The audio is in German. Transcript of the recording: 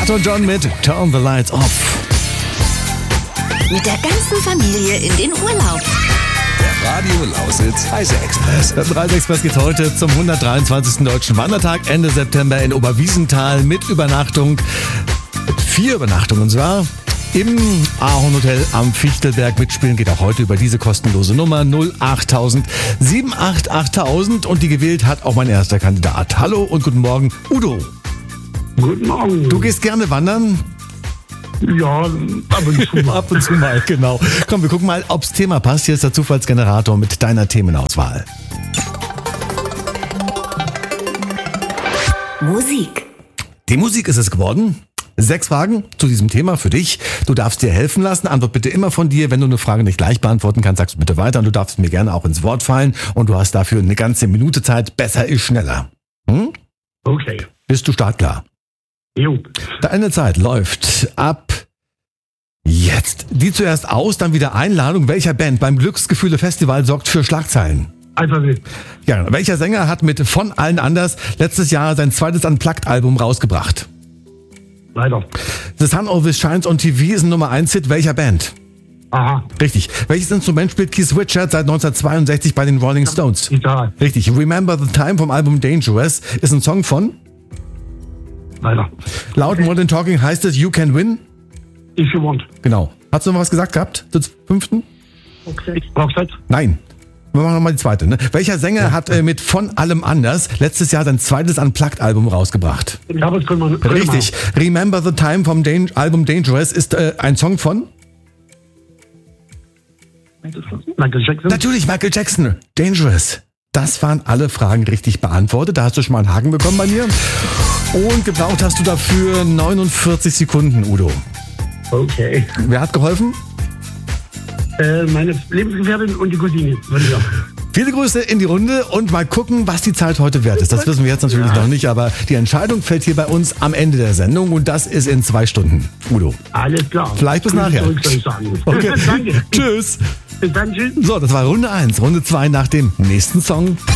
Elton John mit Turn the Lights Off. Mit der ganzen Familie in den Urlaub. Der Radio Lausitz Reise-Express. Der Reise-Express geht heute zum 123. Deutschen Wandertag Ende September in Oberwiesenthal mit Übernachtung. Mit 4 Übernachtungen. Und zwar im Ahorn Hotel am Fichtelberg. Mitspielen geht auch heute über diese kostenlose Nummer 08000 7888000. Und die gewählt hat auch mein erster Kandidat. Hallo und guten Morgen, Udo. Guten Morgen. Du gehst gerne wandern? Ja, ab und zu mal. Ab und zu mal, genau. Komm, wir gucken mal, ob's Thema passt. Hier ist der Zufallsgenerator mit deiner Themenauswahl. Musik. Die Musik ist es geworden. 6 Fragen zu diesem Thema für dich. Du darfst dir helfen lassen. Antwort bitte immer von dir. Wenn du eine Frage nicht gleich beantworten kannst, sagst du bitte weiter. Und du darfst mir gerne auch ins Wort fallen. Und du hast dafür eine ganze Minute Zeit. Besser ist schneller. Okay. Bist du startklar? Jo. Deine Zeit läuft ab jetzt. Die zuerst aus, dann wieder Einladung. Welcher Band beim Glücksgefühle-Festival sorgt für Schlagzeilen? Alphabet. Ja, welcher Sänger hat mit Von allen anders letztes Jahr sein zweites Unplugged-Album rausgebracht? Leider. The Sun Always Shines on TV ist ein Nummer 1-Hit. Welcher Band? Aha. Richtig. Welches Instrument spielt Keith Richards seit 1962 bei den Rolling Stones? Gitarre. Richtig. Remember the Time vom Album Dangerous ist ein Song von? Leider. Laut Modern Talking heißt es You Can Win? If you want. Genau. Hast du noch was gesagt gehabt zur 5.? Okay. Rockset. Nein. Wir machen nochmal die zweite. Ne? Welcher Sänger hat mit Von allem anders letztes Jahr sein zweites Unplugged-Album rausgebracht? Herbert Grönemeyer. Richtig. Remember the Time vom Album Dangerous ist ein Song von? Michael Jackson. Natürlich Michael Jackson. Dangerous. Das waren alle Fragen richtig beantwortet. Da hast du schon mal einen Haken bekommen bei mir. Und gebraucht hast du dafür 49 Sekunden, Udo. Okay. Wer hat geholfen? Meine Lebensgefährtin und die Cousine. Viele Grüße in die Runde und mal gucken, was die Zeit heute wert ist. Das wissen wir jetzt natürlich noch nicht, aber die Entscheidung fällt hier bei uns am Ende der Sendung und das ist in 2 Stunden. Udo. Alles klar. Vielleicht bis nachher. Zurück, soll ich sagen. Okay. Danke. Tschüss. Bis dann, tschüss. So, das war Runde 1. Runde 2 nach dem nächsten Song.